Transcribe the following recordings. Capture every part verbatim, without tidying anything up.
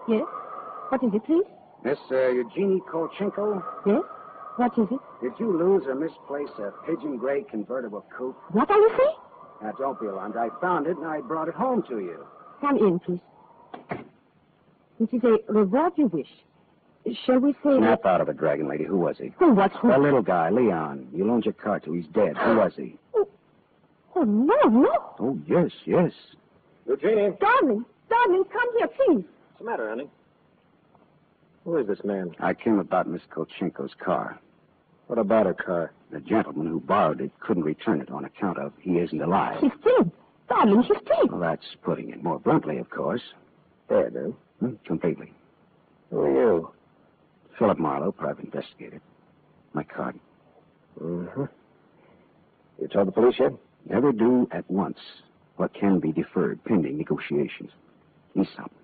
Yes? What is it, please? Miss uh, Eugenie Kolchenko? Yes? What is it? Did you lose or misplace a pigeon gray convertible coupe? What are you saying? Now, don't be alarmed. I found it and I brought it home to you. Come in, please. This is a reward you wish. Shall we say... Snap out of it, Dragon Lady. Who was he? Who was who? The little guy, Leon. You loaned your car to. He's dead. Who was he? Oh, oh no, no. Oh, yes, yes. Eugenie. Darling, darling, come here, please. What's the matter, honey? Who is this man? I came about Miss Kolchenko's car. What about her car? The gentleman who borrowed it couldn't return it on account of he isn't alive. She's dead. Darling, she's dead. Well, that's putting it more bluntly, of course. Dead, huh? Hmm, completely. Who are you? Philip Marlowe, private investigator. My card. Mm-hmm. You told the police yet? Never do at once what can be deferred pending negotiations. He's something.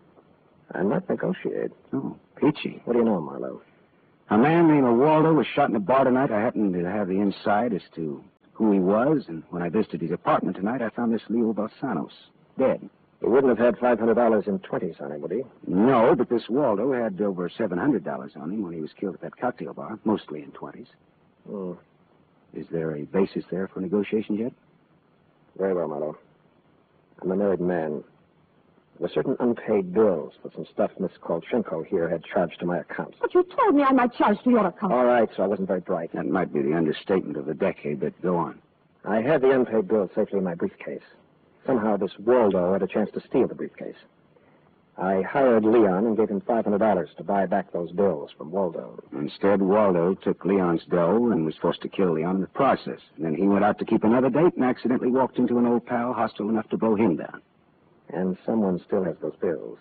I'm not negotiating. Oh, peachy. What do you know, Marlowe? A man named Waldo was shot in a bar tonight. I happened to have the inside as to who he was, and when I visited his apartment tonight, I found this Leo Balsanos dead. He wouldn't have had five hundred dollars in twenties on him, would he? No, but this Waldo had over seven hundred dollars on him when he was killed at that cocktail bar, mostly in twenties. Hmm. Is there a basis there for negotiations yet? Very well, Marlowe. I'm a married man. There were certain unpaid bills for some stuff Miss Kolchenko here had charged to my account. But you told me I might charge to your account. All right, so I wasn't very bright. That might be the understatement of the decade, but go on. I had the unpaid bills safely in my briefcase. Somehow this Waldo had a chance to steal the briefcase. I hired Leon and gave him five hundred dollars to buy back those bills from Waldo. Instead, Waldo took Leon's dough and was forced to kill Leon in the process. And then he went out to keep another date and accidentally walked into an old pal hostile enough to blow him down. And someone still has those bills.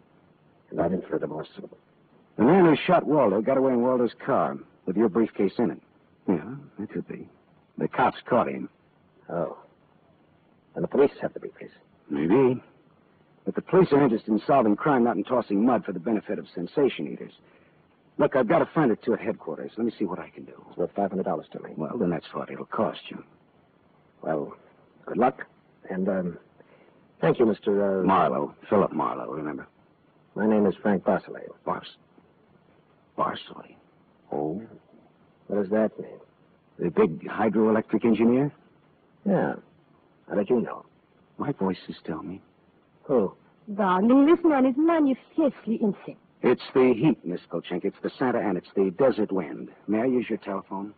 And I'm in for remorse. The man who shot Waldo got away in Waldo's car with your briefcase in it. Yeah, that could be. The cops caught him. Oh. And the police have the briefcase. Maybe. But the police are interested in solving crime, not in tossing mud for the benefit of sensation eaters. Look, I've got a friend or two at headquarters. Let me see what I can do. It's worth five hundred dollars to me. Well, then that's what it'll cost you. Well, good luck. And, um, thank you, Mister Uh... Marlowe. Philip Marlowe, remember? My name is Frank Barcelay. Bars... Barcelay. Oh. What does that mean? The big hydroelectric engineer? Yeah. How did you know? My voices tell me. Who? Darling, this man is manifestly insane. It's the heat, Miss Kolchenko. It's the Santa and it's the desert wind. May I use your telephone?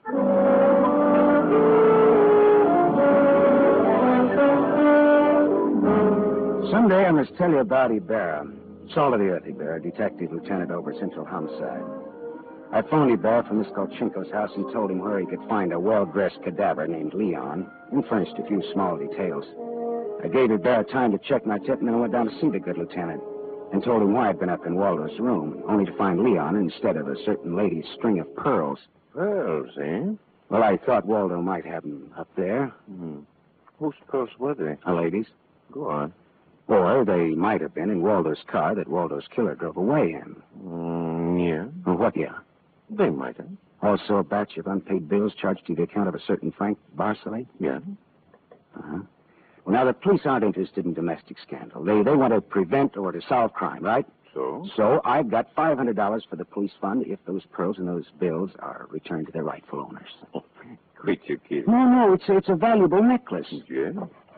Someday I must tell you about Ibarra. Salt of the earth, Ibarra, detective lieutenant over Central Homicide. I phoned Ibarra from Miss Kolchenko's house and told him where he could find a well-dressed cadaver named Leon and furnished a few small details. I gave Ibarra time to check my tip, and then I went down to see the good lieutenant and told him why I'd been up in Waldo's room, only to find Leon instead of a certain lady's string of pearls. Pearls, eh? Well, I thought Waldo might have them up there. Hmm. Whose pearls were they? A lady's. Go on. Or they might have been in Waldo's car that Waldo's killer drove away in. Mm, yeah. Well, what, yeah? They might have. Also a batch of unpaid bills charged to the account of a certain Frank Barcelay? Yeah. Uh-huh. Well, now, the police aren't interested in domestic scandal. They they want to prevent or to solve crime, right? So? So I've got five hundred dollars for the police fund if those pearls and those bills are returned to their rightful owners. Oh, quit your kidding. No, no, it's, it's a valuable necklace. Yeah?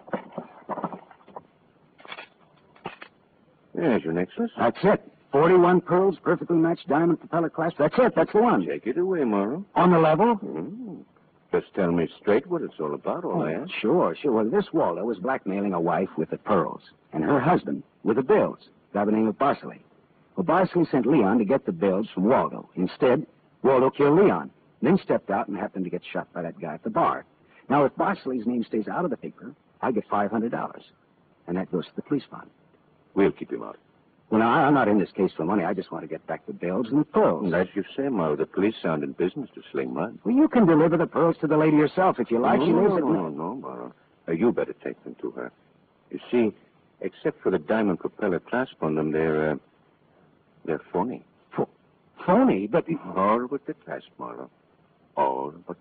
There's your necklace. That's it. forty-one pearls, perfectly matched diamond propeller clasp. That's it. That's the one. Take it away, Morrow. On the level? Mm. Just tell me straight what it's all about, all Oh, that. sure, sure. Well, this Waldo was blackmailing a wife with the pearls, and her husband with the bills, by the name of Barcelay. Well, Barcelay sent Leon to get the bills from Waldo. Instead, Waldo killed Leon, then stepped out and happened to get shot by that guy at the bar. Now, if Barcelay's name stays out of the paper, I get five hundred dollars, and that goes to the police fund. We'll keep him out. Well, now, I'm not in this case for money. I just want to get back the bills and the pearls. As you say, Morrow, the police aren't in business to sling mud. Well, you can deliver the pearls to the lady yourself if you like. No, She no, lives no, at... no, no, Morrow. Uh, you better take them to her. You see, except for the diamond propeller clasp on them, they're, uh, they're phony. Phony, but... All but the clasp, Morrow. All but